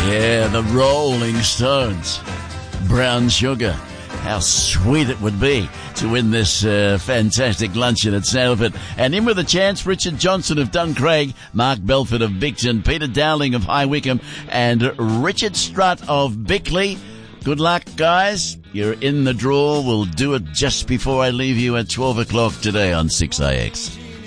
Yeah, the Rolling Stones. Brown Sugar. How sweet it would be to win this fantastic luncheon at Sandalford. And in with a chance, Richard Johnson of Duncraig, Mark Belford of Bicton, Peter Dowling of High Wycombe, and Richard Strutt of Bickley. Good luck, guys. You're in the draw. We'll do it just before I leave you at 12 o'clock today on 6IX.